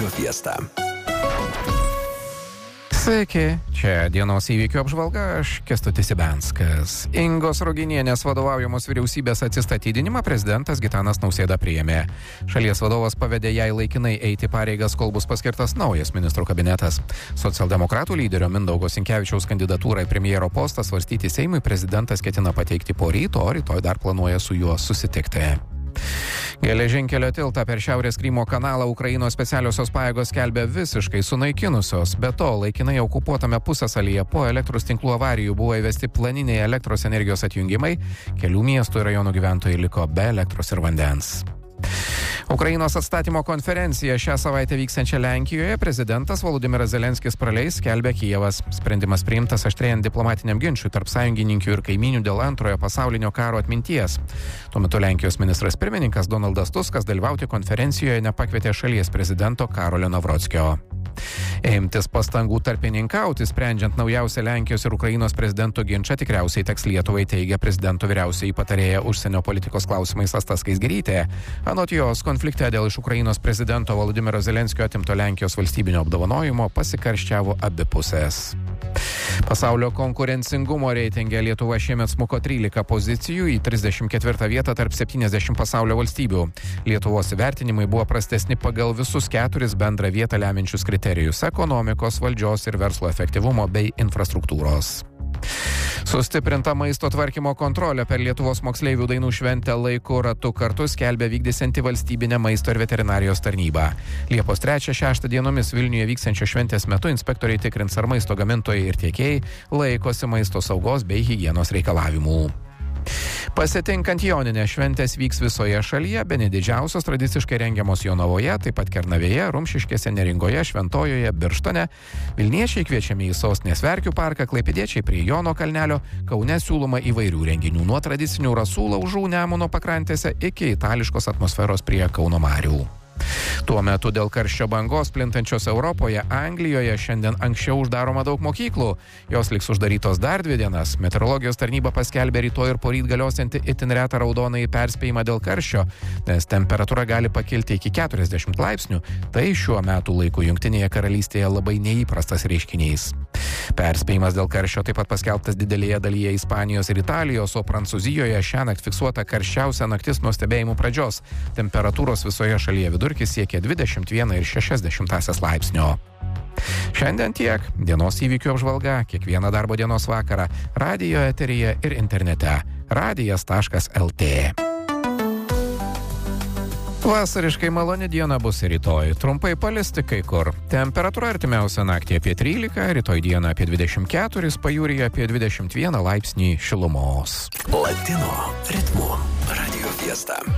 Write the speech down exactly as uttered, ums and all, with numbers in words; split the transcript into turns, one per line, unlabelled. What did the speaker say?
Fiesta.
Sveiki, čia dienos įvykių apžvalga, aš Kęstutis Ibenskas. Ingos Ruginienės vadovaujamos vyriausybės atsistatydinimą prezidentas Gitanas Nausėda priėmė. Šalies vadovas pavedė jai laikinai eiti pareigas, kol bus paskirtas naujas ministrų kabinetas. Socialdemokratų lyderio Mindaugo Sinkevičiaus kandidatūrą į premjero postą svarstyti Seimui prezidentas ketina pateikti po ryto, o rytoj dar planuoja su juo susitikti. Geležinkelio tiltą per Šiaurės Krymo kanalą Ukrainos specialiosios pajėgos skelbia visiškai sunaikinusios. Be to, laikinai okupuotame pusiasalyje po elektros tinklų avarijų buvo įvesti planiniai elektros energijos atjungimai, kelių miestų ir rajonų gyventojai liko be elektros ir vandens. Ukrainos atstatymo konferenciją šią savaitę vyksiančią Lenkijoje prezidentas Volodymyras Zelenskis praleis, skelbia Kijevas. Sprendimas priimtas aštrėjant diplomatiniam ginčui tarp sąjungininkių ir kaimynių dėl antrojo pasaulinio karo atminties. Tuo metu Lenkijos ministras pirmininkas Donaldas Tuskas dalyvauti konferencijoje nepakvietė šalies prezidento Karolio Navrockio. Imtis pastangų tarpininkauti, sprendžiant naujausią Lenkijos ir Ukrainos prezidento ginčą, tikriausiai teks Lietuvai, teigia prezidento vyriausioji patarėja užsienio politikos klausimais Asta Skaisgirytė. Anot jos, konflikte dėl iš Ukrainos prezidento Volodymyro Zelenskio atimto Lenkijos valstybinio apdovanojimo pasikarščiavo abi pusės. Pasaulio konkurencingumo reitinge Lietuva šiemet smuko trylika pozicijų į trisdešimt ketvirtą vietą tarp septyniasdešimt pasaulio valstybių. Lietuvos įvertinimai buvo prastesni pagal visus keturis bendrą vietą lemiančius kriterijus – ekonomikos, valdžios ir verslo efektyvumo bei infrastruktūros. Sustiprinta maisto tvarkymo kontrolė per Lietuvos moksleivių dainų šventę laiku ratu kartu skelbia vykdysianti valstybinę maisto ir veterinarijos tarnybą. Liepos trečią šeštą dienomis Vilniuje vyksiančio šventės metu inspektoriai tikrins, ar maisto gamintojai ir tiekėjai laikosi maisto saugos bei higienos reikalavimų. Pasitinkant Joninę, šventės vyks visoje šalyje, bene didžiausios tradiciškai rengiamos Jonavoje, taip pat Kernavėje, Rumšiškėse, Neringoje, Šventojoje, Birštone. Vilniečiai kviečiami į sostinės Verkių parką, klaipėdiečiai prie Jono kalnelio. Kaune siūloma įvairių renginių, nuo tradicinių rasų laužų Nemuno pakrantėse iki itališkos atmosferos prie Kauno marių. Tuo metu dėl karščio bangos plintančios Europoje, Anglijoje šiandien anksčiau uždaroma daug mokyklų. Jos liks uždarytos dar dvi dienas. Meteorologijos tarnyba paskelbė rytoj ir poryt galiosiantį itin retą raudonąjį perspėjimą dėl karščio, nes temperatūra gali pakilti iki keturiasdešimt laipsnių. Tai šiuo metų laiku Jungtinėje karalystėje labai neįprastas reiškinys. Perspėjimas dėl karščio taip pat paskelbtas didelėje dalyje Ispanijos ir Italijos, o Prancūzijoje šiąnakt fiksuota karščiausia naktis nuo stebėjimų pradžios. Temperatūros visoje šalyje vidurkis siekia dvidešimt vieną ir šešias dešimtąsias laipsnio. Šiandien tiek. Dienos įvykių apžvalga kiekvieną darbo dienos vakarą radijo eteryje ir internete radijas taškas lt. Vasariškai maloni diena bus rytoj. Trumpai palisti kai kur. Temperatūra artimiausią naktį apie trylika, rytoj dieną apie dvidešimt keturis, pajūryje apie dvidešimt vieną laipsnį šilumos.
Latino ritmu Radio Fiesta.